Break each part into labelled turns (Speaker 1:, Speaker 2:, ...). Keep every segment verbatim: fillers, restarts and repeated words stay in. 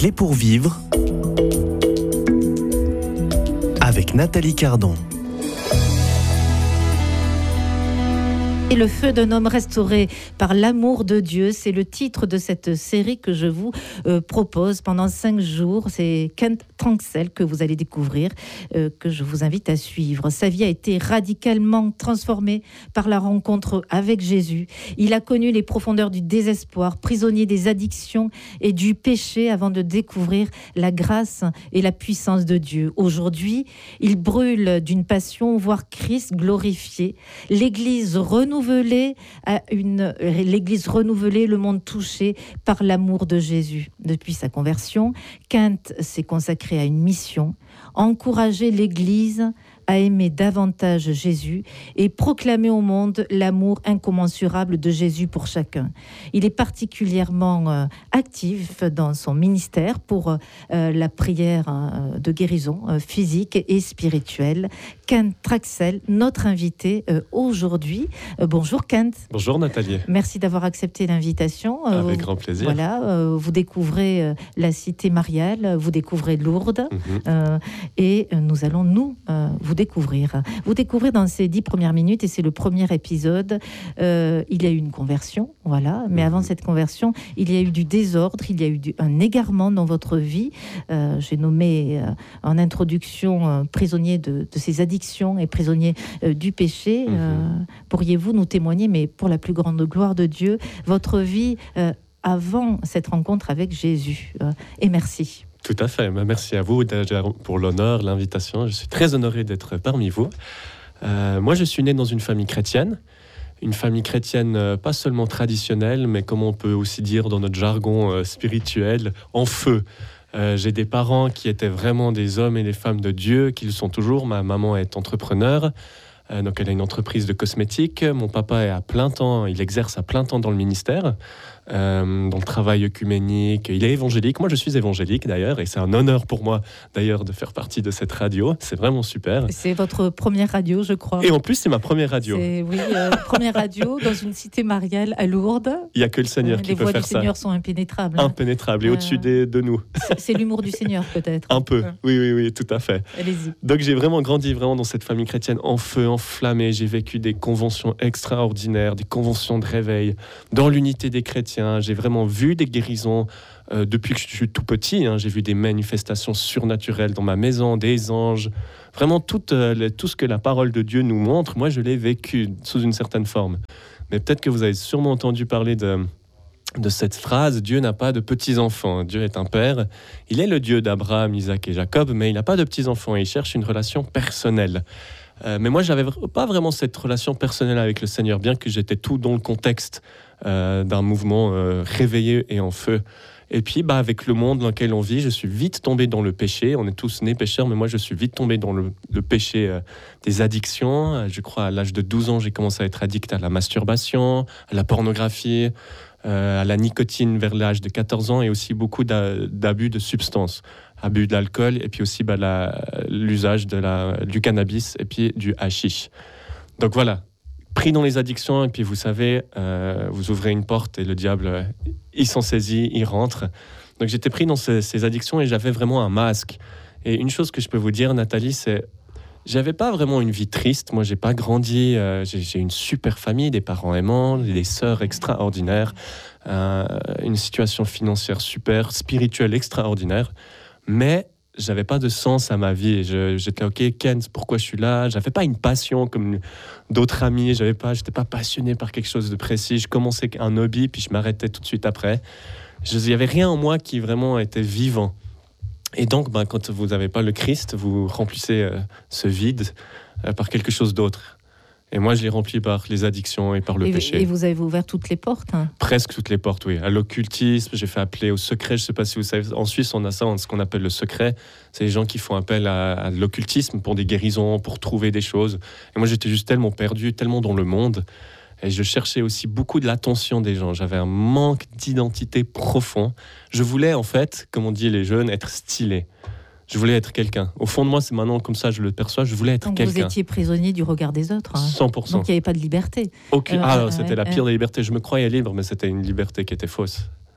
Speaker 1: clés pour vivre avec Nathalie Cardon.
Speaker 2: Et le feu d'un homme restauré par l'amour de Dieu, c'est le titre de cette série que je vous euh, propose pendant cinq jours. C'est Kent Transcell que vous allez découvrir, euh, que je vous invite à suivre. Sa vie a été radicalement transformée par la rencontre avec Jésus. Il a connu les profondeurs du désespoir, prisonnier des addictions et du péché avant de découvrir la grâce et la puissance de Dieu. Aujourd'hui, il brûle d'une passion voir Christ glorifié. L'Église renouvelée à une l'Église renouvelée, le monde touché par l'amour de Jésus. Depuis sa conversion, Kent s'est consacré à une mission, encourager l'Église à aimer davantage Jésus et proclamer au monde l'amour incommensurable de Jésus pour chacun. Il est particulièrement euh, actif dans son ministère pour euh, la prière euh, de guérison euh, physique et spirituelle. Kent Transcell, notre invité euh, aujourd'hui. Euh, bonjour Kent.
Speaker 3: Bonjour Nathalie.
Speaker 2: Merci d'avoir accepté l'invitation. Euh,
Speaker 3: Avec grand plaisir.
Speaker 2: Voilà, euh, vous découvrez euh, la cité mariale, vous découvrez Lourdes mm-hmm. euh, et euh, nous allons nous euh, vous découvrir. Vous découvrir dans ces dix premières minutes, et c'est le premier épisode, euh, il y a eu une conversion, voilà, mais mmh. avant cette conversion, il y a eu du désordre, il y a eu du, un égarement dans votre vie. Euh, j'ai nommé euh, en introduction euh, prisonnier de, de ces addictions et prisonnier euh, du péché. Mmh. Euh, pourriez-vous nous témoigner, mais pour la plus grande gloire de Dieu, votre vie euh, avant cette rencontre avec Jésus euh, et merci.
Speaker 3: Tout à fait. Merci à vous pour l'honneur, l'invitation. Je suis très honoré d'être parmi vous. Euh, moi, je suis né dans une famille chrétienne. Une famille chrétienne euh, pas seulement traditionnelle, mais comme on peut aussi dire dans notre jargon euh, spirituel, en feu. Euh, j'ai des parents qui étaient vraiment des hommes et des femmes de Dieu, qui le sont toujours. Ma maman est entrepreneur. Euh, donc elle a une entreprise de cosmétiques. Mon papa est à plein temps, il exerce à plein temps dans le ministère. Euh, dans le travail œcuménique, il est évangélique. Moi, je suis évangélique d'ailleurs, et c'est un honneur pour moi d'ailleurs de faire partie de cette radio. C'est vraiment super.
Speaker 2: C'est votre première radio, je crois.
Speaker 3: Et en plus, c'est ma première radio.
Speaker 2: C'est, oui, euh, première radio dans une cité mariale à Lourdes.
Speaker 3: Il n'y a que le Seigneur euh, qui peut faire ça. Les voix
Speaker 2: du Seigneur sont impénétrables.
Speaker 3: Hein. Impénétrables et euh, au-dessus des, de nous.
Speaker 2: C'est, c'est l'humour du Seigneur peut-être.
Speaker 3: Un peu. Ouais. Oui, oui, oui, tout à fait.
Speaker 2: Allez-y.
Speaker 3: Donc j'ai vraiment grandi vraiment dans cette famille chrétienne en feu, enflammée. J'ai vécu des conventions extraordinaires, des conventions de réveil dans l'unité des chrétiens. J'ai vraiment vu des guérisons euh, depuis que je suis tout petit. Hein, j'ai vu des manifestations surnaturelles dans ma maison, des anges. Vraiment tout, euh, le, tout ce que la parole de Dieu nous montre, moi je l'ai vécu sous une certaine forme. Mais peut-être que vous avez sûrement entendu parler de, de cette phrase, Dieu n'a pas de petits-enfants. Dieu est un père. Il est le Dieu d'Abraham, Isaac et Jacob, mais il n'a pas de petits-enfants. Il cherche une relation personnelle. Euh, mais moi, je n'avais pas vraiment cette relation personnelle avec le Seigneur, bien que j'étais tout dans le contexte euh, d'un mouvement euh, réveillé et en feu. Et puis, bah, avec le monde dans lequel on vit, je suis vite tombé dans le péché. On est tous nés pécheurs, mais moi, je suis vite tombé dans le, le péché euh, des addictions. Je crois à l'âge de douze ans, j'ai commencé à être addict à la masturbation, à la pornographie, euh, à la nicotine vers l'âge de quatorze ans, et aussi beaucoup d'a, d'abus de substances. Abus de l'alcool, et puis aussi bah, la, l'usage de la, du cannabis et puis du hashish. Donc voilà, pris dans les addictions, et puis vous savez, euh, vous ouvrez une porte et le diable, il s'en saisit, il rentre. Donc j'étais pris dans ces, ces addictions et j'avais vraiment un masque. Et une chose que je peux vous dire, Nathalie, c'est j'avais pas vraiment une vie triste. Moi, j'ai pas grandi. Euh, j'ai, j'ai une super famille, des parents aimants, des sœurs extraordinaires, euh, une situation financière super, spirituelle extraordinaire. Mais j'avais pas de sens à ma vie. Je, j'étais ok, Kent, pourquoi je suis là ? J'avais pas une passion comme d'autres amis. J'avais pas, j'étais pas passionné par quelque chose de précis. Je commençais un hobby, puis je m'arrêtais tout de suite après. Il y avait rien en moi qui vraiment était vivant. Et donc, ben, quand vous n'avez pas le Christ, vous remplissez euh, ce vide euh, par quelque chose d'autre. Et moi, je l'ai rempli par les addictions et par le
Speaker 2: et,
Speaker 3: péché.
Speaker 2: Et vous avez ouvert toutes les portes hein.
Speaker 3: Presque toutes les portes, oui. À l'occultisme, j'ai fait appeler au secret. Je ne sais pas si vous savez, en Suisse, on a ça, ce qu'on appelle le secret. C'est les gens qui font appel à, à l'occultisme pour des guérisons, pour trouver des choses. Et moi, j'étais juste tellement perdu, tellement dans le monde. Et je cherchais aussi beaucoup de l'attention des gens. J'avais un manque d'identité profond. Je voulais, en fait, comme on dit les jeunes, être stylé. Je voulais être quelqu'un. Au fond de moi, c'est maintenant comme ça, je le perçois, je voulais être
Speaker 2: Donc
Speaker 3: quelqu'un.
Speaker 2: Vous étiez prisonnier du regard des autres. Hein.
Speaker 3: cent pour cent.
Speaker 2: Donc il n'y avait pas de liberté.
Speaker 3: Aucune...
Speaker 2: Euh,
Speaker 3: ah,
Speaker 2: euh,
Speaker 3: c'était
Speaker 2: euh,
Speaker 3: la pire
Speaker 2: euh...
Speaker 3: des libertés. Je me croyais libre, mais c'était une liberté qui était fausse.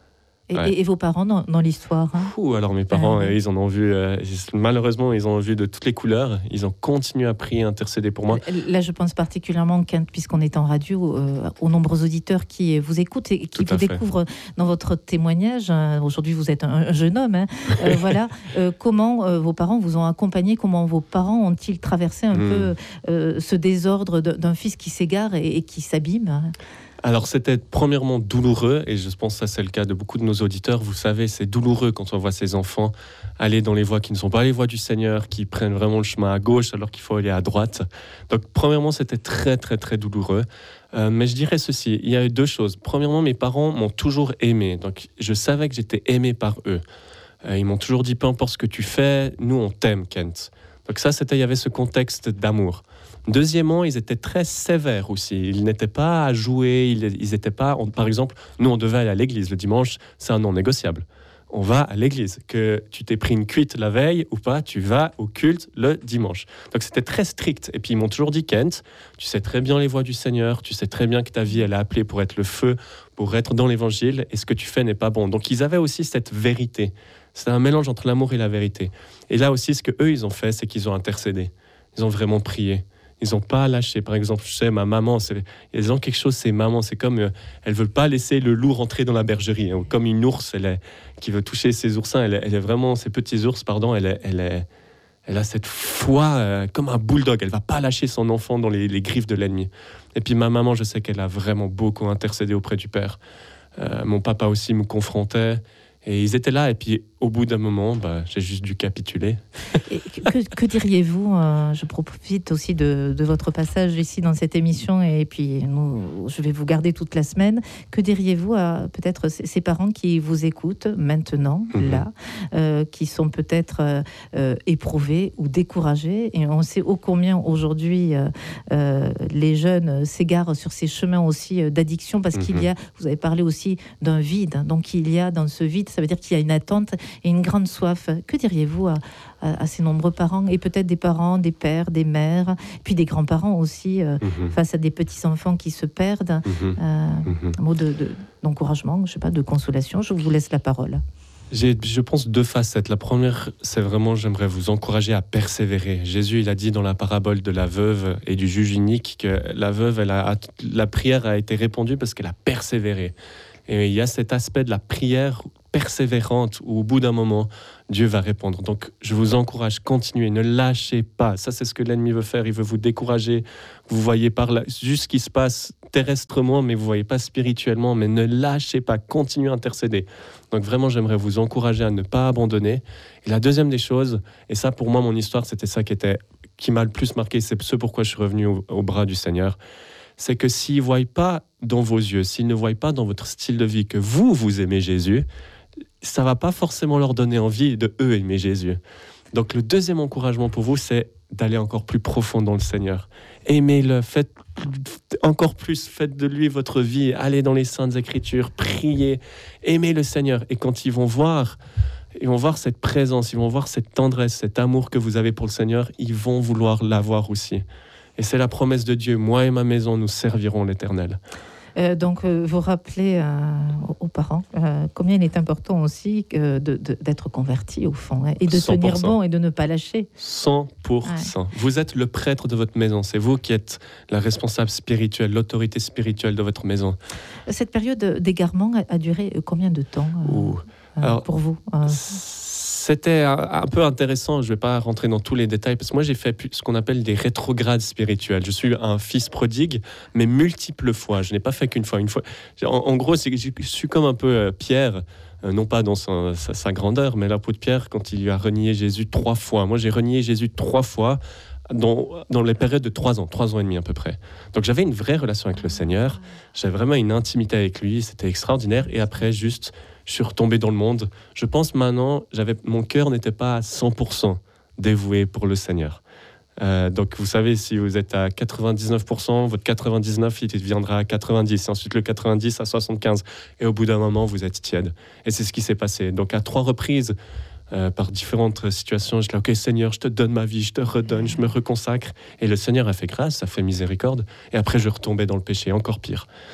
Speaker 2: Et,
Speaker 3: Ouais.
Speaker 2: et- et vos parents dans, dans l'histoire hein
Speaker 3: Ouh, alors mes parents,
Speaker 2: Ah,
Speaker 3: euh, ils en ont vu, euh, ils- malheureusement, ils en ont vu de toutes les couleurs. Ils ont continué à prier, à intercéder pour moi.
Speaker 2: Là, je pense particulièrement, Kent, puisqu'on est en radio, euh, aux nombreux auditeurs qui vous écoutent et qui
Speaker 3: Tout à
Speaker 2: vous
Speaker 3: fait.
Speaker 2: découvrent dans votre témoignage. Euh, Aujourd'hui, vous êtes un, un jeune homme. hein. Euh, voilà. Euh, comment euh, vos parents vous ont accompagné? Comment vos parents ont-ils traversé un
Speaker 3: Hmm.
Speaker 2: peu euh, ce désordre de- d'un fils qui s'égare et, et qui s'abîme?
Speaker 3: Alors c'était premièrement douloureux, et je pense que ça c'est le cas de beaucoup de nos auditeurs. Vous savez, c'est douloureux quand on voit ces enfants aller dans les voies qui ne sont pas les voies du Seigneur, qui prennent vraiment le chemin à gauche alors qu'il faut aller à droite. Donc premièrement, c'était très très très douloureux. Euh, mais je dirais ceci, il y a eu deux choses. Premièrement, mes parents m'ont toujours aimé, donc je savais que j'étais aimé par eux. Euh, ils m'ont toujours dit, peu importe ce que tu fais, nous on t'aime, Kent. Donc ça, c'était, il y avait ce contexte d'amour. Deuxièmement, ils étaient très sévères aussi. Ils n'étaient pas à jouer. Ils, ils étaient pas. On- par exemple, nous, on devait aller à l'église le dimanche. C'est un non négociable. On va à l'église. Que tu t'aies pris une cuite la veille ou pas, tu vas au culte le dimanche. Donc c'était très strict. Et puis ils m'ont toujours dit, Kent, tu sais très bien les voies du Seigneur. Tu sais très bien que ta vie, elle est appelée pour être le feu, pour être dans l'évangile. Et ce que tu fais n'est pas bon. Donc ils avaient aussi cette vérité. C'est un mélange entre l'amour et la vérité. Et là aussi, ce que eux ils ont fait, c'est qu'ils ont intercédé. Ils ont vraiment prié. Ils n'ont pas lâché. Par exemple, je sais, ma maman, c'est, ils ont quelque chose, c'est maman, c'est comme, euh, elles ne veulent pas laisser le loup rentrer dans la bergerie. Hein. Comme une ours, elle est, qui veut toucher ses oursins, elle est, elle est vraiment, ces petits ours, pardon, elle, est, elle, est, elle a cette foi euh, comme un bulldog. Elle ne va pas lâcher son enfant dans les, les griffes de l'ennemi. Et puis ma maman, je sais qu'elle a vraiment beaucoup intercédé auprès du Père. Euh, mon papa aussi me confrontait. Et ils étaient là, et puis au bout d'un moment, bah, j'ai juste dû capituler.
Speaker 2: Et que, que diriez-vous euh, Je profite aussi de, de votre passage ici dans cette émission, et puis nous, je vais vous garder toute la semaine. Que diriez-vous à peut-être ces, ces parents qui vous écoutent maintenant,
Speaker 3: Mhm.
Speaker 2: là, euh, qui sont peut-être euh, euh, éprouvés ou découragés, et on sait ô combien aujourd'hui euh, euh, les jeunes s'égarent sur ces chemins aussi euh, d'addiction, parce qu'il
Speaker 3: Mhm.
Speaker 2: y a, vous avez parlé aussi d'un vide, donc il y a dans ce vide, ça veut dire qu'il y a une attente et une grande soif. Que diriez-vous à, à, à ces nombreux parents, et peut-être des parents, des pères, des mères, puis des grands-parents aussi, euh,
Speaker 3: Mhm.
Speaker 2: face à des petits-enfants qui se perdent?
Speaker 3: Mhm.
Speaker 2: Euh,
Speaker 3: Mhm.
Speaker 2: un mot de, de- d'encouragement, je sais pas, de consolation. Je vous laisse la parole.
Speaker 3: J'ai, je pense, deux facettes. La première, c'est vraiment, j'aimerais vous encourager à persévérer. Jésus, il a dit dans la parabole de la veuve et du juge unique que la veuve, elle a, la prière a été répondue parce qu'elle a persévéré. Et il y a cet aspect de la prière persévérante où, au bout d'un moment, Dieu va répondre. Donc, je vous encourage, continuez, ne lâchez pas. Ça, c'est ce que l'ennemi veut faire. Il veut vous décourager. Vous voyez par là, juste ce qui se passe terrestrement, mais vous voyez pas spirituellement. Mais ne lâchez pas, continuez à intercéder. Donc, vraiment, j'aimerais vous encourager à ne pas abandonner. Et la deuxième des choses, et ça, pour moi, mon histoire, c'était ça qui était, qui m'a le plus marqué. C'est ce pourquoi je suis revenu au, au bras du Seigneur. C'est que s'ils ne voient pas dans vos yeux, s'ils ne voient pas dans votre style de vie que vous, vous aimez Jésus, ça ne va pas forcément leur donner envie de eux aimer Jésus. Donc le deuxième encouragement pour vous, c'est d'aller encore plus profond dans le Seigneur. Aimez-le, faites encore plus, faites de lui votre vie, allez dans les Saintes Écritures, priez, aimez le Seigneur. Et quand ils vont voir, ils vont voir cette présence, ils vont voir cette tendresse, cet amour que vous avez pour le Seigneur, ils vont vouloir l'avoir aussi. Et c'est la promesse de Dieu, moi et ma maison, nous servirons l'Éternel.
Speaker 2: Euh, donc, euh, vous rappelez euh, aux parents euh, combien il est important aussi euh, de, de, d'être converti au fond, hein, et de
Speaker 3: cent pour
Speaker 2: tenir
Speaker 3: cent.
Speaker 2: bon et de ne pas lâcher.
Speaker 3: cent pour cent. Ouais. Vous êtes le prêtre de votre maison. C'est vous qui êtes la responsable spirituelle, l'autorité spirituelle de votre maison.
Speaker 2: Cette période d'égarement a, a duré combien de temps euh, euh, Alors, pour vous euh...
Speaker 3: C'était un, un peu intéressant. Je ne vais pas rentrer dans tous les détails parce que moi, j'ai fait ce qu'on appelle des rétrogrades spirituels. Je suis un fils prodigue, mais multiples fois. Je n'ai pas fait qu'une fois. Une fois. En, en gros, c'est que je suis comme un peu euh, Pierre, euh, non pas dans sa, sa, sa grandeur, mais l'apôtre Pierre quand il lui a renié Jésus trois fois. Moi, j'ai renié Jésus trois fois dans, dans les périodes de trois ans, trois ans et demi à peu près. Donc, j'avais une vraie relation avec le Seigneur. J'avais vraiment une intimité avec lui. C'était extraordinaire. Et après, juste... je suis retombé dans le monde. Je pense maintenant, j'avais, mon cœur n'était pas à cent pour cent dévoué pour le Seigneur. Euh, donc vous savez, si vous êtes à quatre-vingt-dix-neuf pour cent, votre quatre-vingt-dix-neuf, il deviendra à quatre-vingt-dix, et ensuite le quatre-vingt-dix à soixante-quinze. Et au bout d'un moment, vous êtes tiède. Et c'est ce qui s'est passé. Donc à trois reprises, euh, par différentes situations, je dis « Ok Seigneur, je te donne ma vie, je te redonne, je me reconsacre. » Et le Seigneur a fait grâce, a fait miséricorde. Et après, je retombais dans le péché, encore pire.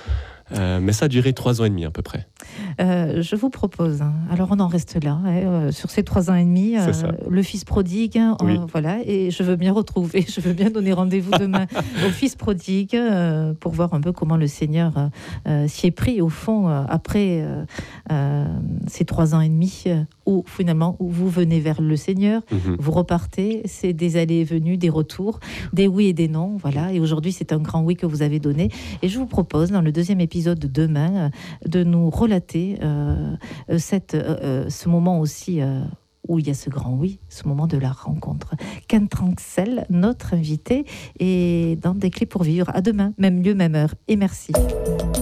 Speaker 3: Euh, mais ça a duré trois ans et demi à peu près.
Speaker 2: Euh, je vous propose, hein, alors on en reste là, hein, euh, sur ces trois ans et demi, euh, le fils prodigue, hein,
Speaker 3: oui.
Speaker 2: euh, voilà, et je veux bien retrouver, je veux bien donner rendez-vous demain au fils prodigue euh, pour voir un peu comment le Seigneur euh, s'y est pris au fond euh, après euh, euh, ces trois ans et demi euh, où finalement où vous venez vers le Seigneur, mm-hmm. vous repartez, c'est des allées et venues, des retours, des oui et des non, voilà, et aujourd'hui c'est un grand oui que vous avez donné, et je vous propose dans le deuxième épisode de demain euh, de nous relater Euh, cette, euh, ce moment aussi euh, où il y a ce grand oui, ce moment de la rencontre. Kent Tranxel, notre invité, et dans Des clés pour vivre. À demain, même lieu, même heure. Et merci.